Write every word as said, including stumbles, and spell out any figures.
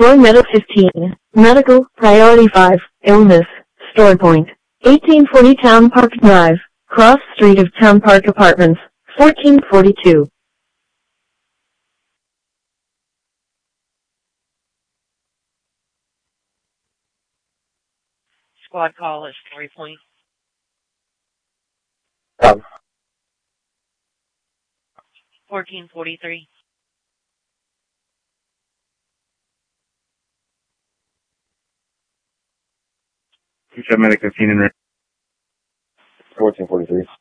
Floor Meadow fifteen. Medical, Priority five, Illness, Store Point. eighteen forty Town Park Drive, Cross Street of Town Park Apartments, fourteen forty-two. Squad call is Story Point. Um, fourteen forty-three. Two shot medic fifteen in fourteen forty-three.